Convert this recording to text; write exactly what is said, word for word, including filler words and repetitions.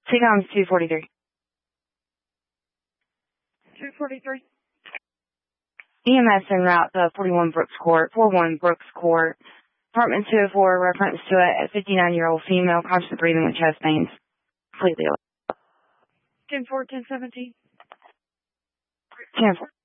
T-Com's two forty-three. two forty-three. E M S en route to forty-one Brooks Court, forty-one Brooks Court, apartment two oh four, reference to a fifty-nine-year-old female, conscious of breathing with chest pains. Completely ill. ten four, ten seventeen. ten four.